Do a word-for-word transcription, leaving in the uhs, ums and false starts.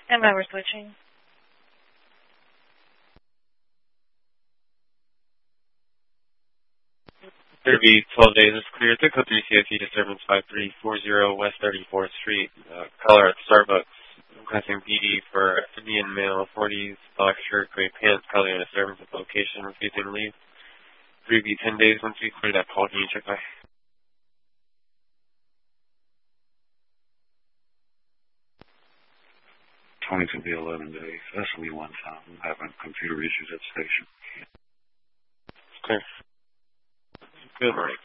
And now we're switching. There be twelve days is clear. The code three C F E disturbance five three four zero West thirty-fourth Street. Uh, caller at Starbucks. Requesting P D for Indian male, forties, black shirt, gray pants, causing a disturbance at the location, refusing to leave. three be ten days. Once we clear that call, can you check by? twenty to be eleven days. That's only one time. I'm having computer issues at the station. Clear. Good morning.